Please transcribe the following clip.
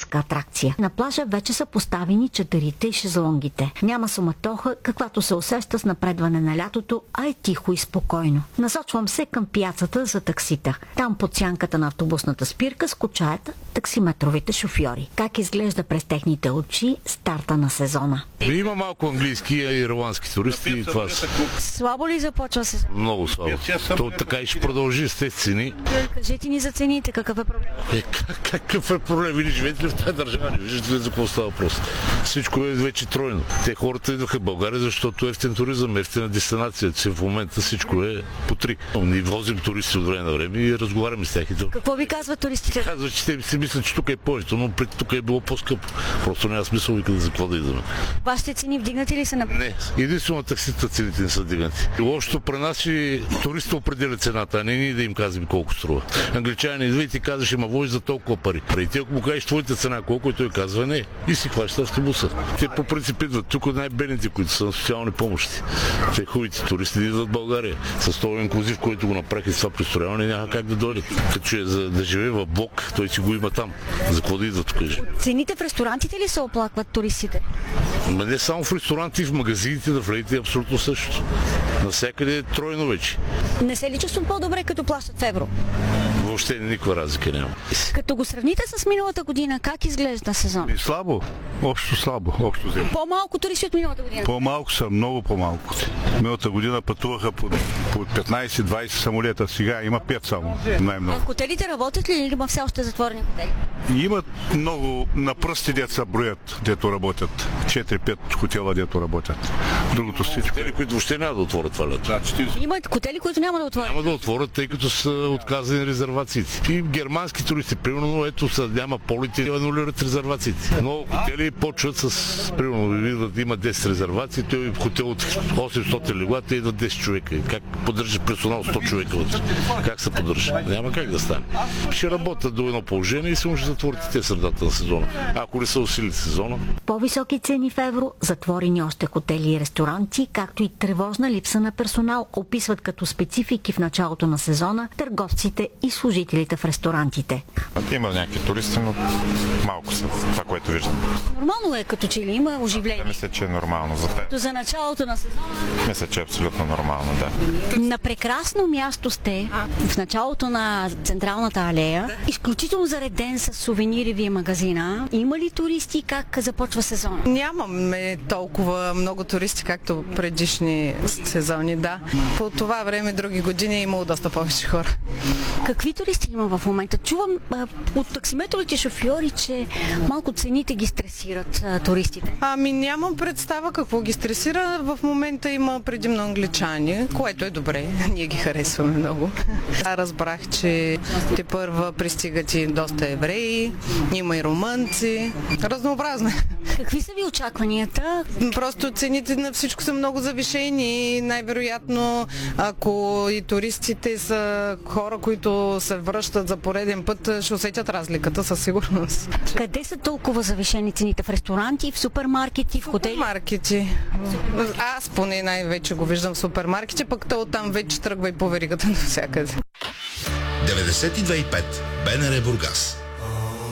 сладка атракция. На плажа вече са поставени чадърите и шезлонгите. Няма суматоха, каквато се усеща с напредване на лятото, а е тихо и спокойно. Насочвам се към пияцата за таксита. Там под сянката на автобусната спирка скучаят таксиметровите шофьори. Как изглежда през техните очи старта на сезона? Има малко английски и ирландски туристи и това са. Слабо ли започва се? Много слабо. То така и ще продължи с тези цени. Кажете ни за цените, какъв е проблем? Какъв е проблем? Вие живеете ли в тази държава? Не виждате ли за какво става въпрос? Всичко е вече тройно. Те хората идваха в България, защото е ефтин туризъм, ефтина дестинация. В момента всичко е по 3. Ние возим туристи от време на време и разговаряме с тях. Какво ви казват туристите? Казват, че те си мислят, че тук е повече, но преди тук е било по-скъпо. Просто няма смисъл викат за какво да идваме. Вашите цени вдигнати ли са на... Не, единствено таксита цените не са вдигнати. И лошото при нас е туристите определят цената, а не ние да им казваме колко струва. Англичани идва и ти казваш, има возиш за толкова пари. Преди ти ако му кажеш твоята цена, колко и той казва не, и си хваща автобуса. Те по принцип идват тук от най-бедните, които са на социални помощи. Те хубавите туристи идват в България. С този инклюзив, който го направиха с това пристрояване, няма как да дойдат. Като е за да живее в блок, той си го има там. За какво да идва тук? Цените в ресторантите ли се оплакват туристите? Ма не само в ресторанти, в магазините да влезете е абсолютно същото. Навсякъде е тройно вече. Не се ли чувствам по-добре, като плащат в евро? Въобще никаква разлика няма. Като го сравните с миналата година, как изглежда сезон? Слабо. Общо взето. По-малко туристи от миналата година? По-малко са, много по-малко. Миналата година пътуваха по 15-20 самолета, сега има 5 само, най-много. А хотелите работят ли или има все още затворени хотели? Имат много на пръсти деца броят, дето работят. 4-5 хотела, дето работят. Другото всичко. Хотели, които въобще няма да отворят това лято. Имат хотели, които няма да отворят? Няма да отворят, тъй като са отказани резервациите. И германски туристи, примерно, ето са, няма полети, анулират резервациите. Но хотели почват с, примерно, има 10 резервации, той хотел от 800 легла, те идват 10 човека. Как поддържа персонал 100 човека вътре? Как се поддържа? Няма как да стане. Ще работят до едно положение и се може да затворите те средата на сезона. Ако не са усилили сезона. По-високи цени в евро, затворени още хотели и ресторанти, както и тревожна липса на персонал, описват като специфики в началото на сезона търговците и служителите в ресторантите. Има някакви туристи, но малко са това, което виждам. Нормално е, като че ли има оживление? Мисля, че е нормално за те. За началото на сезона? Мисля, че е абсолютно нормално, да. На прекрасно място сте в началото на централната алея. Изключително зареден с сувенирови магазина. Има ли туристи? Как започва сезон? Нямаме толкова много туристи, както предишни сезони, да. По това време, други години е имало доста повече хора. Какви туристи има в момента? Чувам от таксиметровите шофьори, че малко цените ги стресират туристите. Ами нямам представа какво ги стресира. В момента има предимно англичани, което е добре. Ние ги харесваме много. Разбрах, че тепърва пристигат и доста евреи, има и румънци. Разнообразно. Какви са ви очакванията? Просто цените на всичко са много завишени и най-вероятно, ако и туристите са хора, които се връщат за пореден път, ще усетят разликата със сигурност. Къде са толкова завишени цените? В ресторанти, в супермаркети, в хотели? Супермаркети. Аз поне най-вече го виждам в супермаркети, пък то оттам вече тръгва и по веригата навсякъде. 92,5 БНР Бургас.